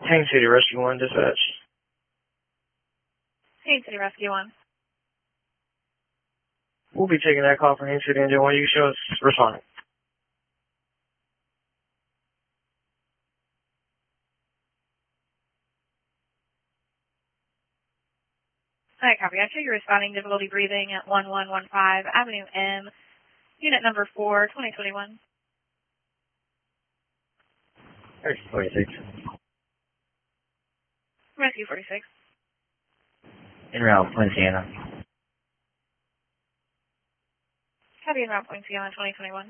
Haines City Rescue 1, dispatch. Haines City Rescue 1. We'll be taking that call from Haines City Engine 1. You can show us responding. Alright, copy. I show you responding difficulty breathing at 1115 Avenue M, unit number 4, 2021. Rescue 46. Rescue 46. En route, Poinciana. Copy en route, Poinciana, 2021.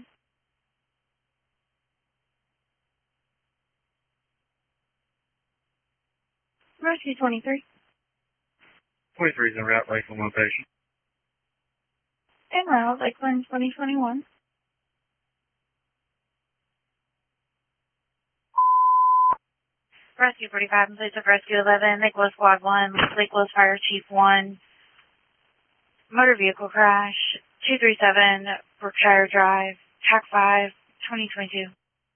Rescue 23. 23 is en route, Lakeland location. En route, Lakeland, 2021. Rescue 45 in place of Rescue 11, Lake Low Squad 1, Lake Low Fire Chief 1, motor vehicle crash, 237 Brookshire Drive, TAC 5, 2022.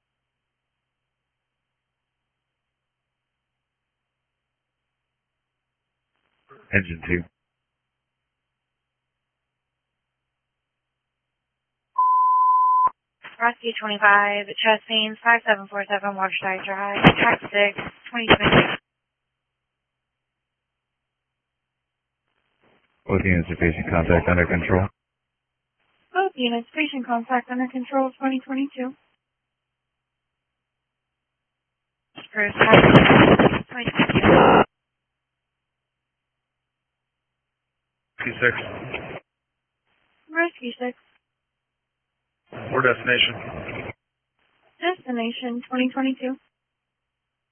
Engine 2. Rescue 25, chest pains, 5747 Waterside Drive, TAC 6, 2022. Both units are facing contact under control. Both units, patient contact under control, 2022. Bruce, TAC 2022. 26. Rescue 6. Where destination? Destination 2022.